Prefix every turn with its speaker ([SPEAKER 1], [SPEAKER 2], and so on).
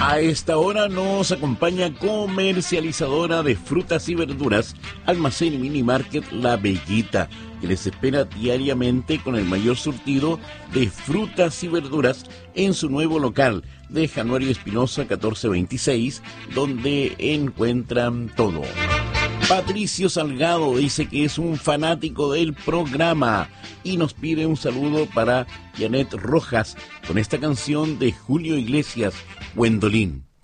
[SPEAKER 1] A esta hora nos acompaña comercializadora de frutas y verduras, Almacén y Mini Market La Bellita, que les espera diariamente con el mayor surtido de frutas y verduras en su nuevo local de Januario Espinosa 1426, donde encuentran todo. Patricio Salgado dice que es un fanático del programa y nos pide un saludo para Janet Rojas con esta canción de Julio Iglesias, Gwendolyn.